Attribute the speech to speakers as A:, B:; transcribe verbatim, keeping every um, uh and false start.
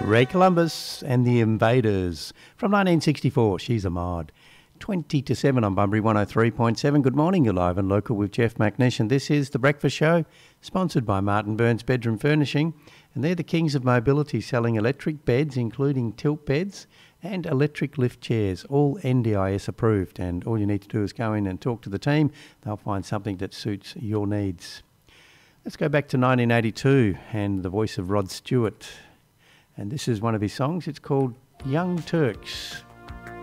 A: Ray Columbus and the Invaders from nineteen sixty-four. She's a Mod. twenty to seven on Bunbury one oh three point seven. Good morning, you're live and local with Jeff McNish, and this is The Breakfast Show, sponsored by Martin Burns Bedroom Furnishing, and they're the kings of mobility, selling electric beds, including tilt beds and electric lift chairs, all N D I S approved, and all you need to do is go in and talk to the team. They'll find something that suits your needs. Let's go back to nineteen eighty-two and the voice of Rod Stewart. And this is one of his songs. It's called Young Turks.